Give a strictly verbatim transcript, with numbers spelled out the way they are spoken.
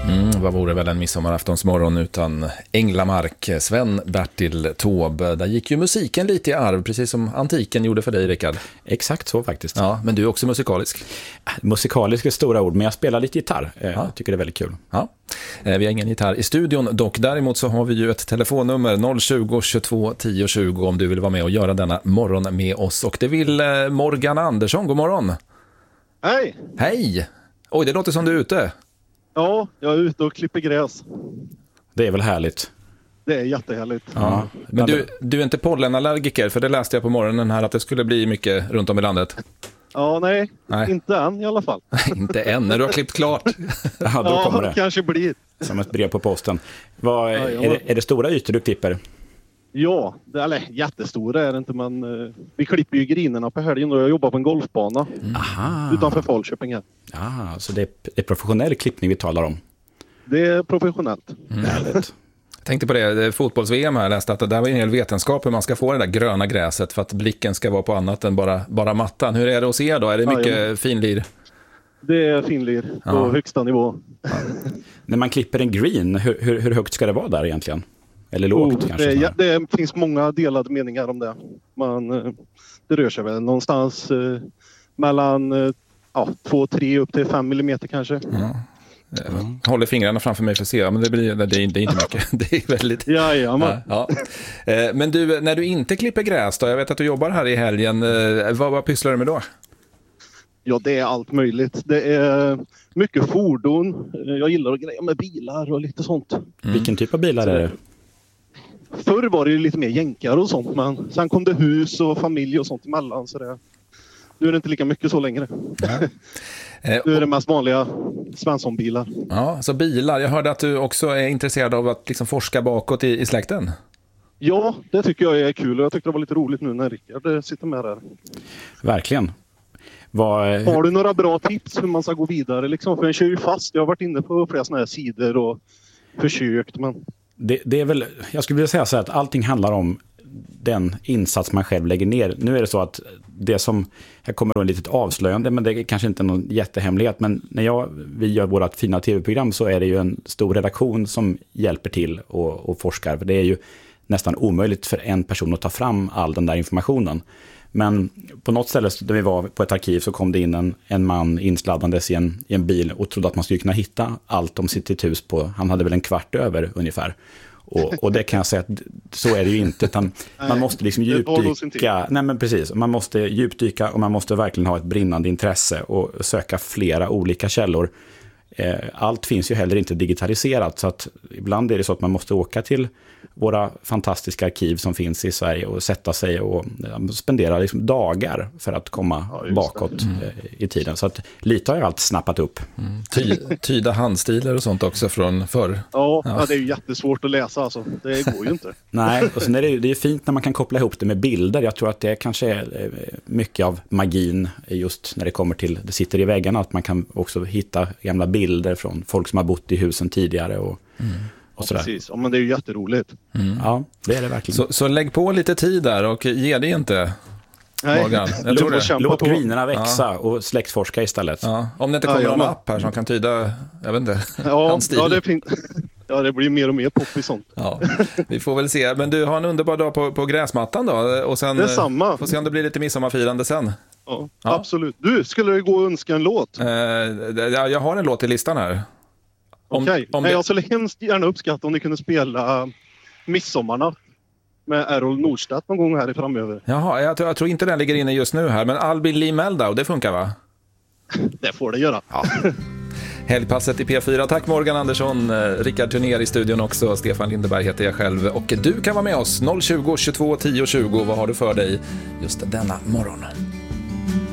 Mm, vad vore väl en midsommaraftonsmorgon utan Änglamark, Sven-Bertil Taube. Där gick ju musiken lite i arv, precis som antiken gjorde för dig, Rickard. Exakt så faktiskt. Ja, men du är också musikalisk. Musikalisk är stora ord, men jag spelar lite gitarr. Jag ja. tycker det är väldigt kul. Ja. Vi har ingen gitarr i studion dock. Däremot så har vi ju ett telefonnummer noll tjugo, tjugotvå, tio tjugo om du vill vara med och göra denna morgon med oss. Och det vill Morgan Andersson. God morgon. Hej! Hej! Oj, det låter som du är ute. Ja, jag är ute och klipper gräs. Det är väl härligt. Det är jättehärligt. Ja. Men du, du är inte pollenallergiker, för det läste jag på morgonen här att det skulle bli mycket runt om i landet. Ja, nej, nej. Inte än i alla fall. Inte än, när du har klippt klart. Ja, då ja, kommer det. Kanske blir. Som ett brev på posten. Vad, ja, är, det, är det stora ytor du klipper? Ja, det, eller jättestora är det inte, men uh, vi klipper ju grinerna på helgen och jag jobbar på en golfbana mm. utanför Falköping här. Ah, så det är, det är professionell klippning vi talar om? Det är professionellt. Mm. Härligt. Jag tänkte på det, fotbolls-V M här, jag läste att det där var en hel vetenskap hur man ska få det där gröna gräset för att blicken ska vara på annat än bara, bara mattan. Hur är det att se då? Är det mycket ja, finlir? Det är finlir på ja. högsta nivå. Ja. När man klipper en green, hur, hur, hur högt ska det vara där egentligen? Eller lågt oh, kanske? Det, ja, det finns många delade meningar om det. Man, det rör sig väl någonstans eh, mellan eh, ja, två, tre upp till fem millimeter kanske. Ja. Jag håller fingrarna framför mig för att se, men det, blir, det, är, det är inte mycket. Det är väldigt... Ja, ja, man. Ja, ja. Men du, när du inte klipper gräs då, jag vet att du jobbar här i helgen, vad, vad pysslar du med då? Ja, det är allt möjligt. Det är mycket fordon. Jag gillar att greja med bilar och lite sånt. Mm. Vilken typ av bilar är det? Förr var det ju lite mer jänkar och sånt, men sen kom det hus och familj och sånt emellan, så det, nu är det inte lika mycket så längre. Ja. Nu är det mest vanliga Svensson-bilar. Ja, så bilar. Jag hörde att du också är intresserad av att liksom forska bakåt i, i släkten. Ja, det tycker jag är kul och jag tycker det var lite roligt nu när Rickard sitter med där. Verkligen. Var... Har du några bra tips hur man ska gå vidare? Liksom? För jag kör ju fast. Jag har varit inne på flera sådana här sidor och försökt, men... Det, det är väl, jag skulle vilja säga så här att allting handlar om den insats man själv lägger ner. Nu är det så att det som, här kommer då en litet avslöjande, men det är kanske inte någon jättehemlighet, men när jag, vi gör vårt fina tv-program så är det ju en stor redaktion som hjälper till och, och forskar. För det är ju nästan omöjligt för en person att ta fram all den där informationen. Men på något ställe där vi var på ett arkiv så kom det in en, en man insladdandes i en, i en bil och trodde att man skulle kunna hitta allt om sitt hus på, han hade väl en kvart över ungefär. Och, och det kan jag säga att så är det ju inte, utan nej, man måste liksom djupdyka, nej men precis, man måste djupdyka och man måste verkligen ha ett brinnande intresse och söka flera olika källor. Allt finns ju heller inte digitaliserat, så att ibland är det så att man måste åka till våra fantastiska arkiv som finns i Sverige och sätta sig och spendera liksom dagar för att komma ja, bakåt mm. i tiden. Så att lite har jag alltid snappat upp. Mm. Ty, tyda handstilar och sånt också från förr. Ja, ja. ja, det är ju jättesvårt att läsa alltså. Det går ju inte. Nej, och sen är det, det är fint när man kan koppla ihop det med bilder. Jag tror att det kanske är mycket av magin just när det kommer till, det sitter i väggarna, att man kan också hitta gamla bilder från folk som har bott i husen tidigare och mm. Ja, precis. Ja, men det är ju jätteroligt. Mm. Ja, det är det verkligen. Så, så lägg på lite tid där och ge det inte. Nej, Morgan. Jag tror det. Låt grinerna växa ja. och släktforska istället. Ja. Om det inte kommer ja, någon app här som kan tyda, jag vet inte, ja, ja, det är fint. Ja, det blir mer och mer pop i sånt. Ja, vi får väl se. Men du har en underbar dag på, på gräsmattan då. Och sen, det är samma. Får se om det blir lite midsommarfirande sen. Ja, ja. Absolut. Du, skulle det gå att önska en låt? Eh, jag har en låt i listan här. Okej, okay. det... jag skulle hemskt gärna uppskatta om ni kunde spela Midsommarna med Errol Nordstedt någon gång här i framöver. Jaha, jag, jag tror inte den ligger inne just nu här, men Albin Lee Meldau, det funkar va? Det får det göra. Ja. Helgpasset i P fyra. Tack Morgan Andersson, Rickard Turner i studion också, Stefan Lindeberg heter jag själv och du kan vara med oss noll tjugo, tjugotvå, tio tjugo. Vad har du för dig just denna morgon?